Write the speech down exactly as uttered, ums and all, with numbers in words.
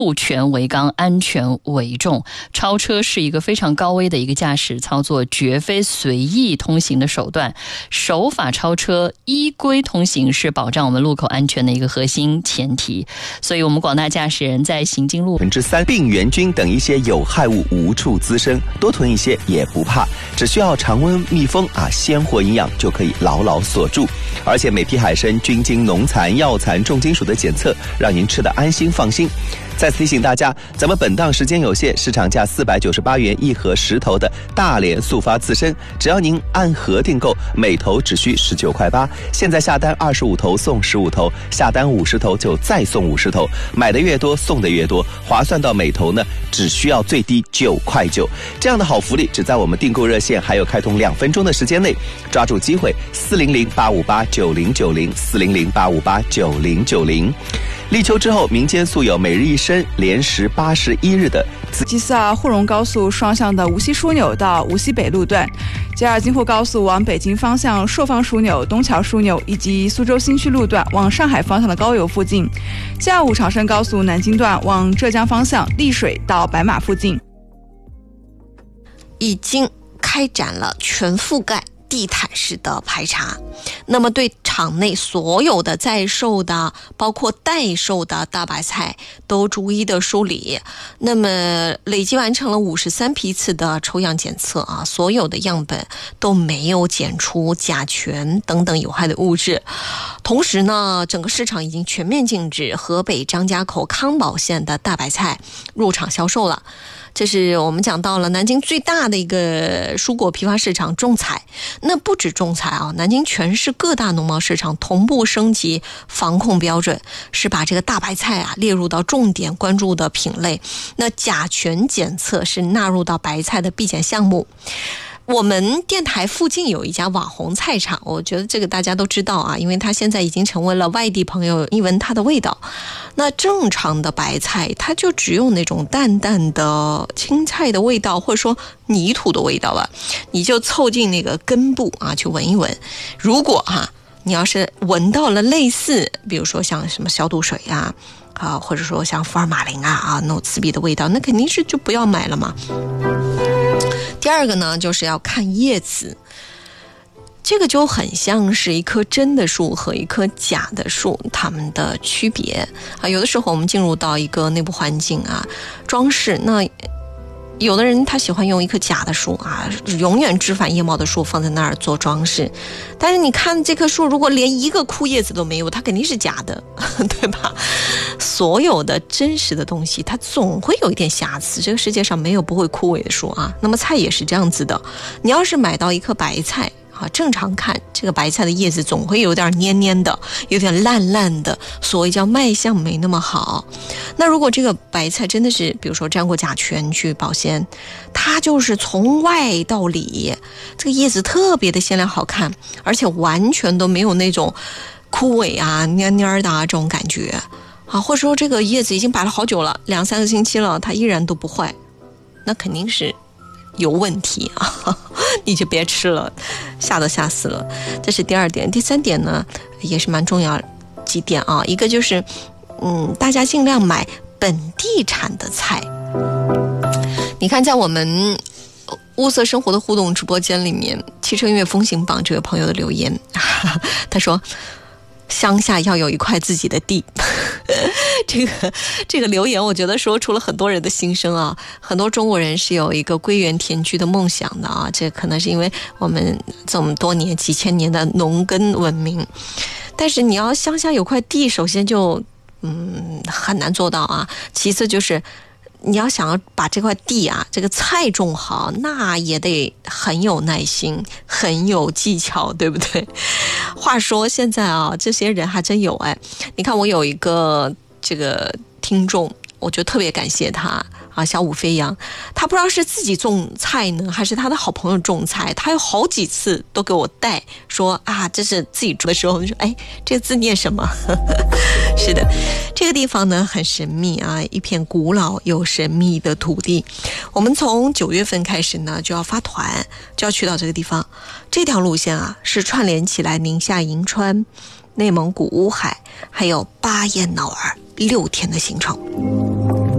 路权为纲，安全为重。超车是一个非常高危的一个驾驶操作，绝非随意通行的手段。守法超车、依规通行是保障我们路口安全的一个核心前提。所以，我们广大驾驶人在行经路百分之三病原菌等一些有害物无处滋生，多囤一些也不怕，只需要常温密封啊，鲜活营养就可以牢牢锁住。而且每批海参均经农残、药残、重金属的检测，让您吃得安心放心。再次提醒大家，咱们本档时间有限，市场价四百九十八元一盒十头的大连速发刺身，只要您按盒订购，每头只需十九块八。现在下单二十五头送十五头，下单五十头就再送五十头，买的越多送的越多，划算到每头呢只需要最低九块九。这样的好福利只在我们订购热线还有开通两分钟的时间内，抓住机会，四零零八五八九零九零四零零八五八九零九零。立秋之后，民间素有每日一升连时八十一日的吉萨沪蓉高速双向的无锡枢纽到无锡北路段， J R 京沪高速往北京方向朔方枢纽、东桥枢纽以及苏州新区路段往上海方向的高邮附近， J R 五长深高速南京段往浙江方向丽水到白马附近。 已经开展了全覆盖地毯式的排查，那么对场内所有的在售的包括待售的大白菜都逐一的梳理，那么累计完成了五十三批次的抽样检测啊，所有的样本都没有检出甲醛等等有害的物质。同时呢，整个市场已经全面禁止河北张家口康保县的大白菜入场销售了。这是我们讲到了南京最大的一个蔬果批发市场种采，那不止种采啊，南京全市各大农贸市场同步升级防控标准，是把这个大白菜啊列入到重点关注的品类。那甲醛检测是纳入到白菜的必检项目。我们电台附近有一家网红菜场，我觉得这个大家都知道啊，因为它现在已经成为了外地朋友一闻它的味道。那正常的白菜它就只有那种淡淡的青菜的味道，或者说泥土的味道吧，你就凑近那个根部啊去闻一闻。如果哈、啊、你要是闻到了类似比如说像什么消毒水啊啊，或者说像福尔马林啊啊那种刺鼻的味道，那肯定是就不要买了嘛。第二个呢，就是要看叶子，这个就很像是一棵真的树和一棵假的树它们的区别啊。有的时候我们进入到一个内部环境啊，装饰，那有的人他喜欢用一棵假的树啊，永远枝繁叶茂的树放在那儿做装饰，但是你看这棵树如果连一个枯叶子都没有，它肯定是假的，对吧？所有的真实的东西它总会有一点瑕疵，这个世界上没有不会枯萎的树啊。那么菜也是这样子的，你要是买到一颗白菜啊，正常看这个白菜的叶子总会有点黏黏的，有点烂烂的，所谓叫卖相没那么好。那如果这个白菜真的是比如说沾过甲醛去保鲜，它就是从外到里这个叶子特别的鲜亮好看，而且完全都没有那种枯萎啊蔫蔫的啊这种感觉啊，或者说这个叶子已经摆了好久了，两三个星期了，它依然都不坏，那肯定是有问题啊，你就别吃了，吓都吓死了。这是第二点。第三点呢也是蛮重要几点啊，一个就是嗯，大家尽量买本地产的菜。你看在我们物色生活的互动直播间里面，汽车音乐风行榜这位朋友的留言，他说乡下要有一块自己的地这个这个留言我觉得说出了很多人的心声啊，很多中国人是有一个归园田居的梦想的啊，这可能是因为我们这么多年几千年的农耕文明，但是你要乡下有块地，首先就嗯很难做到啊，其次就是你要想要把这块地啊这个菜种好，那也得很有耐心很有技巧，对不对？话说现在啊这些人还真有哎，你看我有一个这个听众，我就特别感谢他啊，小五飞扬，他不知道是自己种菜呢还是他的好朋友种菜，他有好几次都给我带说啊这是自己种的时候，我就说哎这个字念什么是的，这个地方呢很神秘啊，一片古老又神秘的土地。我们从九月份开始呢就要发团，就要去到这个地方。这条路线啊是串联起来宁夏银川、内蒙古乌海还有巴彦淖尔六天的行程。